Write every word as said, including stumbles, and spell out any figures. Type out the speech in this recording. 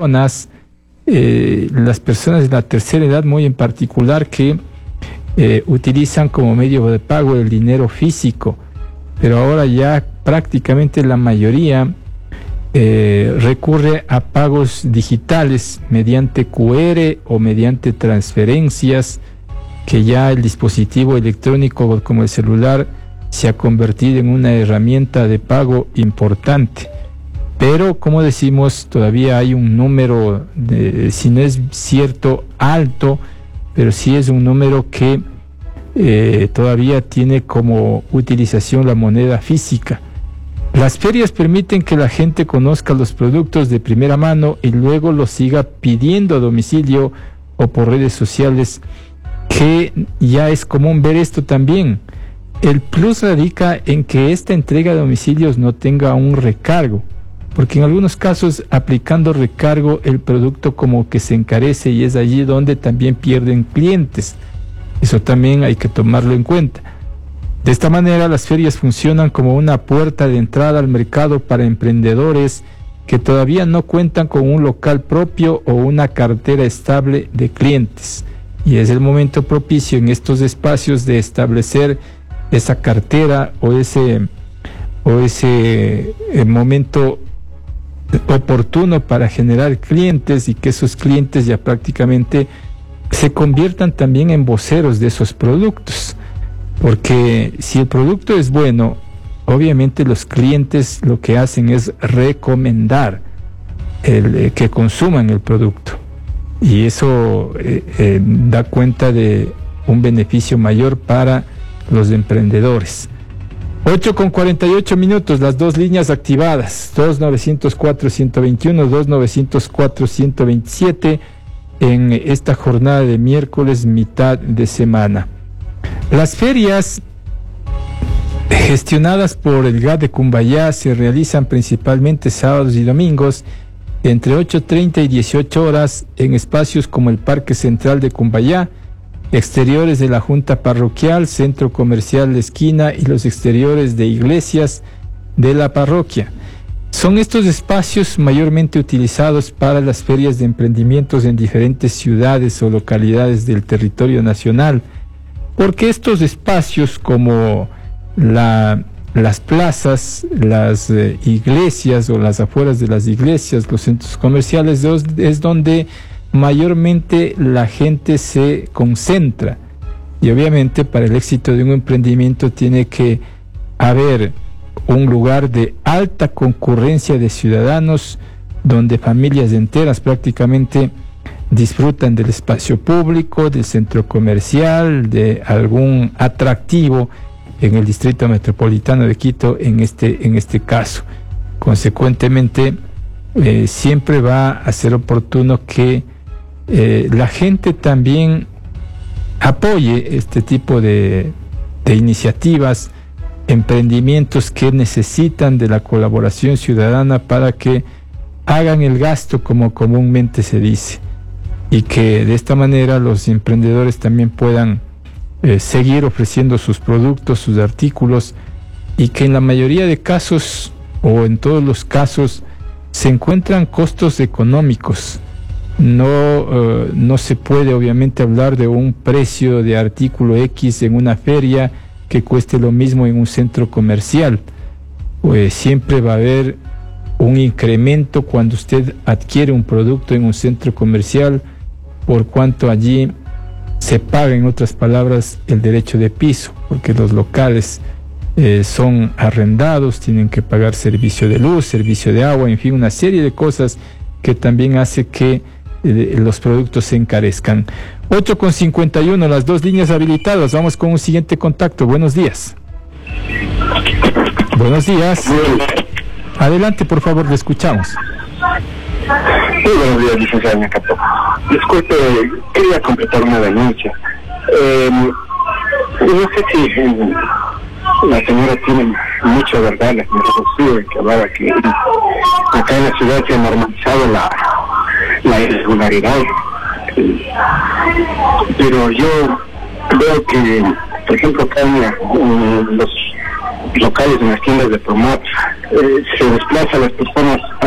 personas, eh, las personas de la tercera edad muy en particular, que eh, utilizan como medio de pago el dinero físico, pero ahora ya prácticamente la mayoría eh, recurre a pagos digitales mediante Q R o mediante transferencias, que ya el dispositivo electrónico como el celular se ha convertido en una herramienta de pago importante. Pero, como decimos, todavía hay un número, de, si no es cierto alto, pero sí es un número que eh, todavía tiene como utilización la moneda física. Las ferias permiten que la gente conozca los productos de primera mano y luego los siga pidiendo a domicilio o por redes sociales, que ya es común ver esto también. El plus radica en que esta entrega a domicilios no tenga un recargo, porque en algunos casos, aplicando recargo, el producto como que se encarece y es allí donde también pierden clientes. Eso también hay que tomarlo en cuenta. De esta manera, las ferias funcionan como una puerta de entrada al mercado para emprendedores que todavía no cuentan con un local propio o una cartera estable de clientes. Y es el momento propicio en estos espacios de establecer esa cartera o ese, o ese eh, momento oportuno para generar clientes, y que esos clientes ya prácticamente se conviertan también en voceros de esos productos. Porque si el producto es bueno, obviamente los clientes lo que hacen es recomendar el, eh, que consuman el producto. Y eso eh, eh, da cuenta de un beneficio mayor para los emprendedores. ocho con cuarenta y ocho minutos, las dos líneas activadas, dos novecientos cuatro ciento veintiuno, dos novecientos cuatro ciento veintisiete, en esta jornada de miércoles, mitad de semana. Las ferias gestionadas por el G A D de Cumbayá se realizan principalmente sábados y domingos entre ocho treinta y dieciocho horas en espacios como el Parque Central de Cumbayá, exteriores de la Junta Parroquial, Centro Comercial de Esquina y los exteriores de iglesias de la parroquia. Son estos espacios mayormente utilizados para las ferias de emprendimientos en diferentes ciudades o localidades del territorio nacional, porque estos espacios, como la, las plazas, las eh, iglesias o las afueras de las iglesias, los centros comerciales, es, es donde mayormente la gente se concentra. Y obviamente para el éxito de un emprendimiento tiene que haber un lugar de alta concurrencia de ciudadanos, donde familias enteras prácticamente disfrutan del espacio público, del centro comercial, de algún atractivo en el distrito metropolitano de Quito, en este, en este caso. Consecuentemente, eh, siempre va a ser oportuno que eh, la gente también apoye este tipo de, de iniciativas, emprendimientos que necesitan de la colaboración ciudadana para que hagan el gasto, como comúnmente se dice, y que de esta manera los emprendedores también puedan eh, seguir ofreciendo sus productos, sus artículos, y que en la mayoría de casos, o en todos los casos, se encuentran costos económicos. No, uh, no se puede obviamente hablar de un precio de artículo X en una feria que cueste lo mismo en un centro comercial. Pues siempre va a haber un incremento cuando usted adquiere un producto en un centro comercial, por cuanto allí se paga, en otras palabras, el derecho de piso, porque los locales eh, son arrendados, tienen que pagar servicio de luz, servicio de agua, en fin, una serie de cosas que también hace que eh, los productos se encarezcan. ocho con cincuenta y uno, las dos líneas habilitadas. Vamos con un siguiente contacto. Buenos días. Buenos días. Adelante, por favor, le escuchamos. Muy buenos días, licenciado Nicato. Disculpe, quería completar una denuncia. Eh, no sé si eh, la señora tiene mucha verdad, la señora Rocío, que hablaba que acá en la ciudad se ha normalizado la, la irregularidad. Eh, pero yo veo que, por ejemplo, acá en, en los locales, en las tiendas de Promat, eh, se desplazan las personas